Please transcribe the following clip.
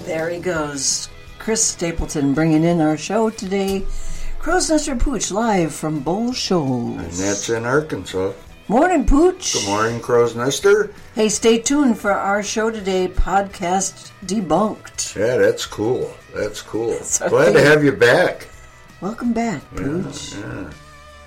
There he goes. Chris Stapleton bringing in our show today. Crow's Nester Pooch live from Bull Shoals. And that's in Arkansas. Morning, Pooch. Good morning, Crow's Nester. Hey, stay tuned for our show today, Podcast Debunked. Yeah, that's cool. That's cool. That's Glad to have you back. Welcome back, Pooch. Yeah.